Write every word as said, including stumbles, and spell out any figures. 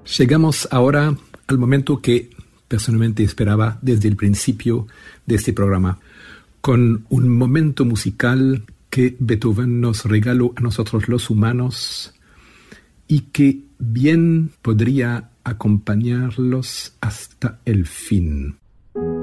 Llegamos ahora al momento que personalmente esperaba desde el principio de este programa, con un momento musical que Beethoven nos regaló a nosotros los humanos y que bien podría acompañarlos hasta el fin.